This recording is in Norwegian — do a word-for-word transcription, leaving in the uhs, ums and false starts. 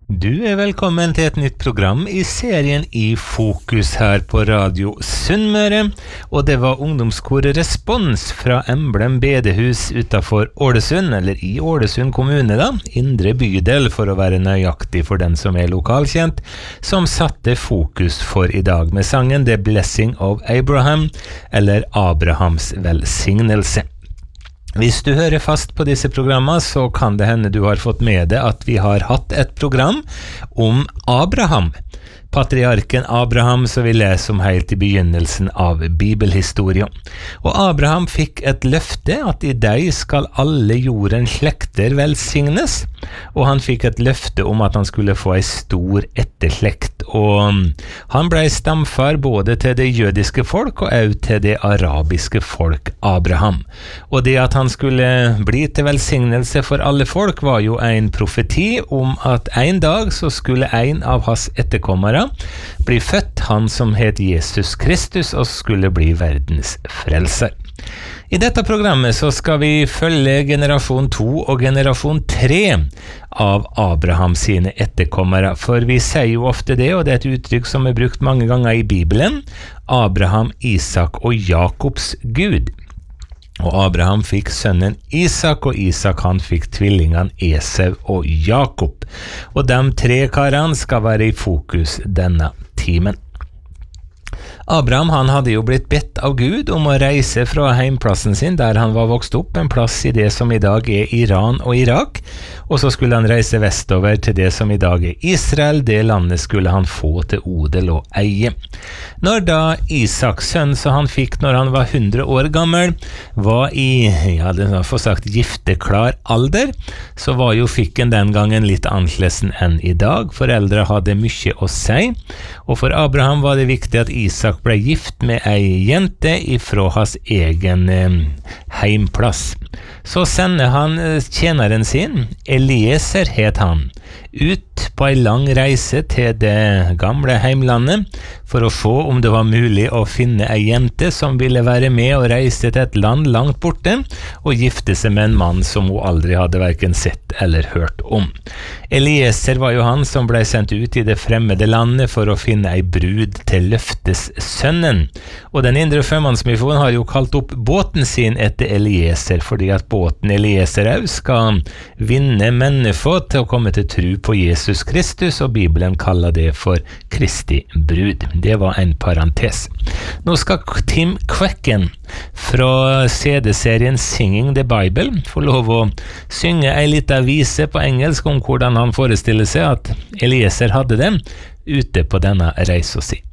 Du er velkommen til et nytt program i serien I Fokus her på Radio Sunnmøre, og det var ungdomskoret Respons fra Emblem Bedehus utenfor Ålesund, eller i Ålesund kommune da, indre bydel for å være nøyaktig for den som er lokalkjent, som satte fokus for i dag med sangen The Blessing of Abraham, eller Abrahams velsignelse. Hvis du hører fast på disse programmene, så kan det hende du har fått med deg at vi har hatt et program om Abraham. Patriarken Abraham, som vi leser om helt i begynnelsen av bibelhistorien. Og Abraham fikk et løfte at i deg skal alle jordens slekter velsignes, og han fikk et løfte om at han skulle få en stor etterslekt, og han ble stamfar både til det jødiske folk og også til det arabiske folk, Abraham. Og det at han skulle bli til velsignelse for alle folk var jo en profeti om at en dag så skulle en av hans etterkommere bli født, han som het Jesus Kristus, og skulle bli verdens frelser. I dette programmet så skal vi følge generasjon to og generasjon tre av Abraham sine etterkommere, for vi sier jo ofte det, og det er et uttrykk som er brukt mange ganger i Bibelen, Abraham, Isak og Jakobs Gud. Og Abraham fikk sønnen Isak, og Isak han fikk tvillingene Esau og Jakob. Og de tre karene skal være i fokus denne timen. Abraham han hadde jo blitt bedt av Gud om å reise fra heimplassen sin der han var vokst opp, en plass i det som i dag er Iran og Irak, og så skulle han reise vestover til det som i dag er Israel. Det landet skulle han få til odel og eie. Når da Isaks sønn, så han fikk når han var hundre år gammel, var i, ja, det var for sagt gifteklar alder, så var jo fikken den gangen litt annerledes enn i dag. Foreldre hadde mye å si, og for Abraham var det viktig at Isak ble gift med ei jente ifra hans egen eh, heimplass. Så sender han tjeneren sin, Eliezer het han, ut på ei lang reise til det gamle heimlandet for å få om det var mulig å finne ei jente som ville være med og reise til et land langt borte og gifte seg med en mann som hun aldri hadde hverken sett eller hørt om. Eliezer var jo han som ble sendt ut i det fremmede landet for å finne ei brud til løftessønnen. Og den indre førmannsmisjonen har jo kalt opp båten sin etter Eliezer, fordi at båten Eliezer også skal vinne mennesker til å komme til tro på Jesus Kristus, og Bibelen kaller det for Kristi brud. Det var en parentes. Nå skal Tim Kvekken fra C D-serien Singing the Bible få lov å synge ei lita vise på engelsk om hvordan han forestiller seg at Eliezer hadde det ute på denne reisa si.